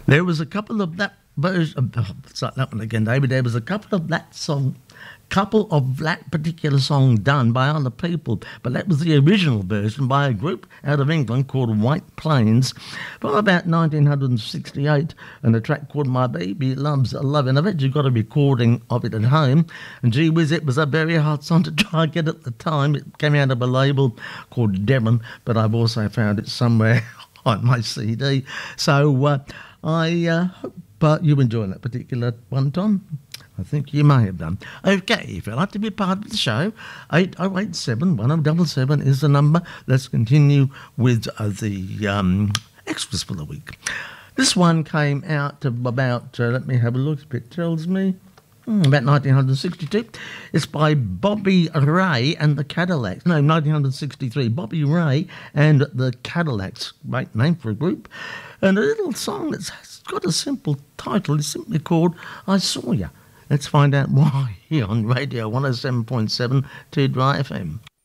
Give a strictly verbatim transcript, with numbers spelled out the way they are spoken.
There was a couple of that version. Oh, start that one again, David. There was a couple of that song, couple of that particular song done by other people, but that was the original version by a group out of England called White Plains from about nineteen sixty-eight, and a track called My Baby Loves Lovin'. I've actually got a recording of it at home, and gee whiz, it was a very hard song to try and get at the time. It came out of a label called Devon, but I've also found it somewhere on my C D. So uh, I uh, hope uh, you enjoy that particular one, Tom. I think you may have done. Okay, if you'd like to be part of the show, eight oh eight seven, one oh seven seven is the number. Let's continue with uh, the um, extras for the week. This one came out of about, uh, let me have a look, it tells me, hmm, about nineteen sixty-two. It's by Bobby Ray and the Cadillacs. No, nineteen sixty-three. Bobby Ray and the Cadillacs. Great name for a group. And a little song that's got a simple title. It's simply called I Saw Ya. Let's find out why here on Radio one oh seven point seven T D R F M.